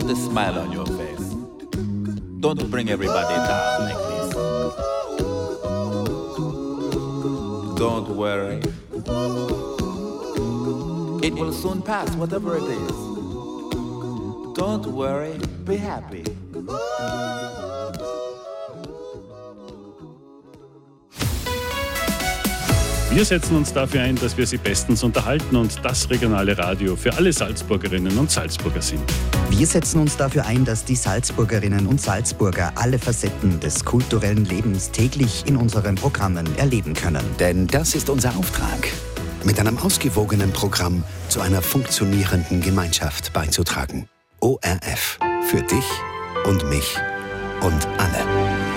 Put a smile on your face. Don't bring everybody down like this. Don't worry. It will soon pass, whatever it is. Don't worry, be happy. Wir setzen uns dafür ein, dass wir Sie bestens unterhalten und das regionale Radio für alle Salzburgerinnen und Salzburger sind. Wir setzen uns dafür ein, dass die Salzburgerinnen und Salzburger alle Facetten des kulturellen Lebens täglich in unseren Programmen erleben können. Denn das ist unser Auftrag, mit einem ausgewogenen Programm zu einer funktionierenden Gemeinschaft beizutragen. ORF. Für dich und mich und alle.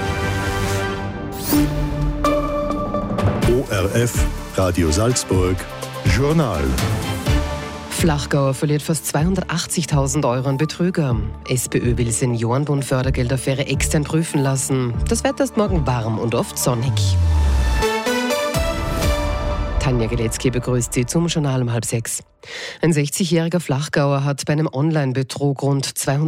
ORF, Radio Salzburg, Journal. Flachgau verliert fast 280.000 € an Betrüger. SPÖ will Seniorenbund-Fördergeldaffäre extern prüfen lassen. Das Wetter ist morgen warm und oft sonnig. Tanja Geletzky begrüßt Sie zum Journal um 5:30. Ein 60-jähriger Flachgauer hat bei einem Online-Betrug rund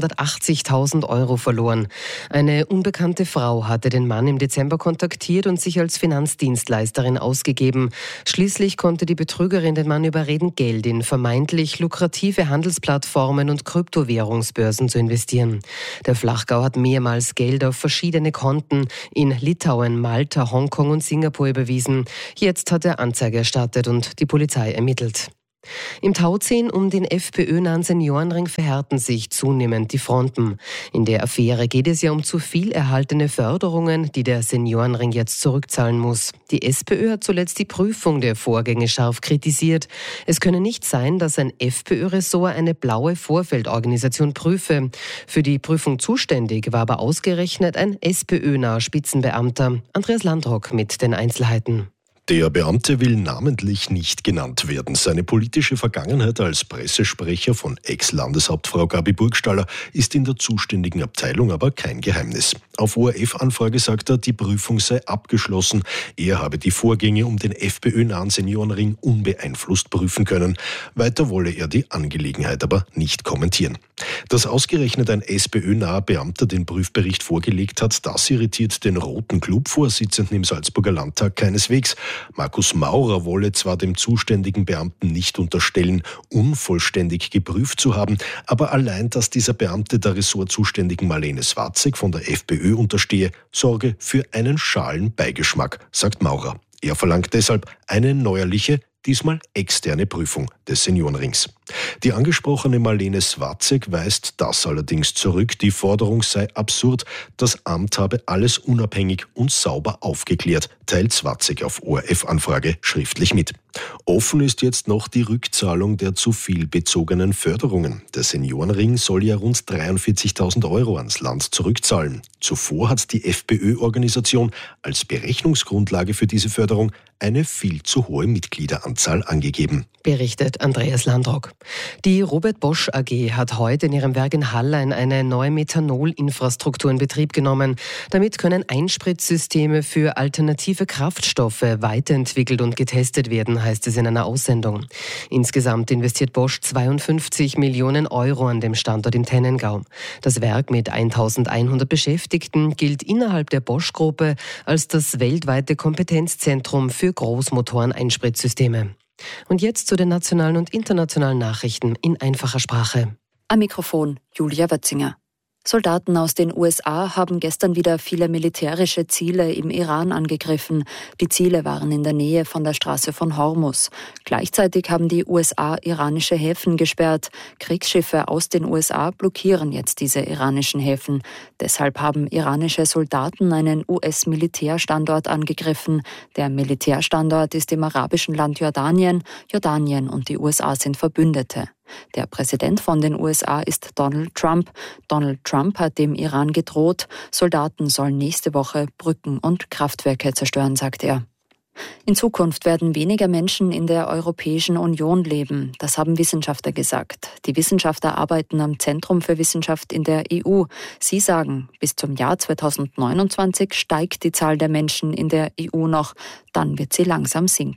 280.000 € verloren. Eine unbekannte Frau hatte den Mann im Dezember kontaktiert und sich als Finanzdienstleisterin ausgegeben. Schließlich konnte die Betrügerin den Mann überreden, Geld in vermeintlich lukrative Handelsplattformen und Kryptowährungsbörsen zu investieren. Der Flachgauer hat mehrmals Geld auf verschiedene Konten in Litauen, Malta, Hongkong und Singapur überwiesen. Jetzt hat er Anzeige erstattet und die Polizei ermittelt. Im Tauziehen um den FPÖ-nahen Seniorenring verhärten sich zunehmend die Fronten. In der Affäre geht es ja um zu viel erhaltene Förderungen, die der Seniorenring jetzt zurückzahlen muss. Die SPÖ hat zuletzt die Prüfung der Vorgänge scharf kritisiert. Es könne nicht sein, dass ein FPÖ-Ressort eine blaue Vorfeldorganisation prüfe. Für die Prüfung zuständig war aber ausgerechnet ein SPÖ-naher Spitzenbeamter. Andreas Landrock mit den Einzelheiten. Der Beamte will namentlich nicht genannt werden. Seine politische Vergangenheit als Pressesprecher von Ex-Landeshauptfrau Gabi Burgstaller ist in der zuständigen Abteilung aber kein Geheimnis. Auf ORF-Anfrage sagt er, die Prüfung sei abgeschlossen. Er habe die Vorgänge um den FPÖ-nahen Seniorenring unbeeinflusst prüfen können. Weiter wolle er die Angelegenheit aber nicht kommentieren. Dass ausgerechnet ein SPÖ-naher Beamter den Prüfbericht vorgelegt hat, das irritiert den Roten Club-Vorsitzenden im Salzburger Landtag keineswegs. Markus Maurer wolle zwar dem zuständigen Beamten nicht unterstellen, unvollständig geprüft zu haben, aber allein, dass dieser Beamte der ressortzuständigen Marlene Swatzek von der FPÖ unterstehe, sorge für einen schalen Beigeschmack, sagt Maurer. Er verlangt deshalb eine neuerliche, diesmal externe Prüfung des Seniorenrings. Die angesprochene Marlene Swatzek weist das allerdings zurück. Die Forderung sei absurd. Das Amt habe alles unabhängig und sauber aufgeklärt, teilt Swatzek auf ORF-Anfrage schriftlich mit. Offen ist jetzt noch die Rückzahlung der zu viel bezogenen Förderungen. Der Seniorenring soll ja rund 43.000 € ans Land zurückzahlen. Zuvor hat die FPÖ-Organisation als Berechnungsgrundlage für diese Förderung eine viel zu hohe Mitgliederanzahl angegeben. Berichtet Andreas Landrock. Die Robert Bosch AG hat heute in ihrem Werk in Hallein eine neue Methanolinfrastruktur in Betrieb genommen. Damit können Einspritzsysteme für alternative Kraftstoffe weiterentwickelt und getestet werden, heißt es in einer Aussendung. Insgesamt investiert Bosch 52 Millionen € an dem Standort im Tennengau. Das Werk mit 1.100 Beschäftigten gilt innerhalb der Bosch-Gruppe als das weltweite Kompetenzzentrum für Großmotoren-Einspritzsysteme. Und jetzt zu den nationalen und internationalen Nachrichten in einfacher Sprache. Am Mikrofon Julia Wötzinger. Soldaten aus den USA haben gestern wieder viele militärische Ziele im Iran angegriffen. Die Ziele waren in der Nähe von der Straße von Hormuz. Gleichzeitig haben die USA iranische Häfen gesperrt. Kriegsschiffe aus den USA blockieren jetzt diese iranischen Häfen. Deshalb haben iranische Soldaten einen US-Militärstandort angegriffen. Der Militärstandort ist im arabischen Land Jordanien. Jordanien und die USA sind Verbündete. Der Präsident von den USA ist Donald Trump. Donald Trump hat dem Iran gedroht, Soldaten sollen nächste Woche Brücken und Kraftwerke zerstören, sagt er. In Zukunft werden weniger Menschen in der Europäischen Union leben. Das haben Wissenschaftler gesagt. Die Wissenschaftler arbeiten am Zentrum für Wissenschaft in der EU. Sie sagen, bis zum Jahr 2029 steigt die Zahl der Menschen in der EU noch. Dann wird sie langsam sinken.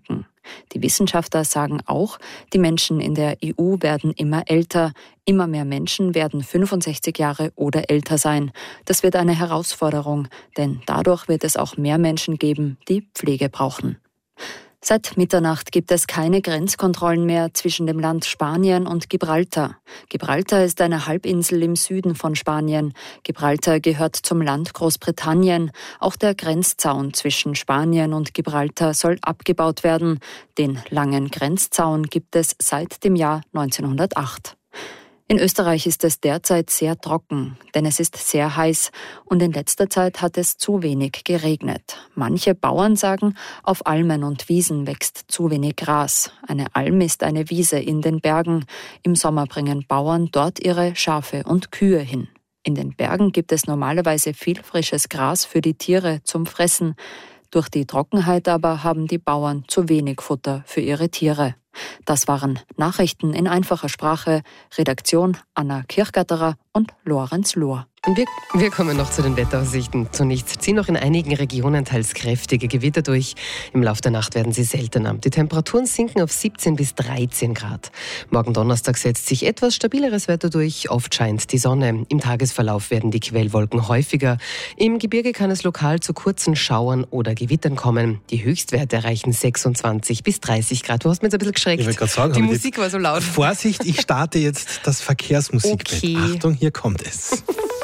Die Wissenschaftler sagen auch, die Menschen in der EU werden immer älter. Immer mehr Menschen werden 65 Jahre oder älter sein. Das wird eine Herausforderung, denn dadurch wird es auch mehr Menschen geben, die Pflege brauchen. Seit Mitternacht gibt es keine Grenzkontrollen mehr zwischen dem Land Spanien und Gibraltar. Gibraltar ist eine Halbinsel im Süden von Spanien. Gibraltar gehört zum Land Großbritannien. Auch der Grenzzaun zwischen Spanien und Gibraltar soll abgebaut werden. Den langen Grenzzaun gibt es seit dem Jahr 1908. In Österreich ist es derzeit sehr trocken, denn es ist sehr heiß und in letzter Zeit hat es zu wenig geregnet. Manche Bauern sagen, auf Almen und Wiesen wächst zu wenig Gras. Eine Alm ist eine Wiese in den Bergen. Im Sommer bringen Bauern dort ihre Schafe und Kühe hin. In den Bergen gibt es normalerweise viel frisches Gras für die Tiere zum Fressen. Durch die Trockenheit aber haben die Bauern zu wenig Futter für ihre Tiere. Das waren Nachrichten in einfacher Sprache. Redaktion Anna Kirchgatterer und Lorenz Lohr. Wir kommen noch zu den Wetteraussichten. Zunächst ziehen noch in einigen Regionen teils kräftige Gewitter durch. Im Laufe der Nacht werden sie seltener. Die Temperaturen sinken auf 17 bis 13 Grad. Morgen Donnerstag setzt sich etwas stabileres Wetter durch. Oft scheint die Sonne. Im Tagesverlauf werden die Quellwolken häufiger. Im Gebirge kann es lokal zu kurzen Schauern oder Gewittern kommen. Die Höchstwerte erreichen 26 bis 30 Grad. Du hast mir jetzt ein bisschen geschreckt. Ich wollte gerade sagen, die Musik war so laut. Vorsicht, ich starte jetzt das Verkehrsmusikbett. Okay. Achtung, hier kommt es.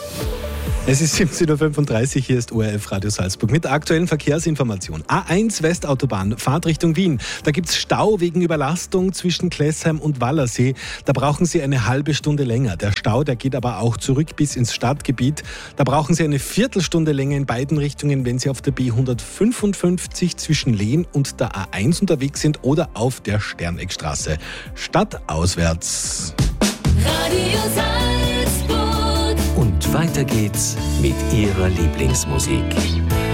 Es ist 17.35 Uhr, hier ist ORF Radio Salzburg mit der aktuellen Verkehrsinformation. A1 Westautobahn, Fahrt Richtung Wien. Da gibt es Stau wegen Überlastung zwischen Klessheim und Wallersee. Da brauchen Sie eine halbe Stunde länger. Der Stau, der geht aber auch zurück bis ins Stadtgebiet. Da brauchen Sie eine Viertelstunde länger in beiden Richtungen, wenn Sie auf der B155 zwischen Lehn und der A1 unterwegs sind oder auf der Sterneckstraße. Stadtauswärts. Radio Salzburg. Und weiter geht's mit Ihrer Lieblingsmusik.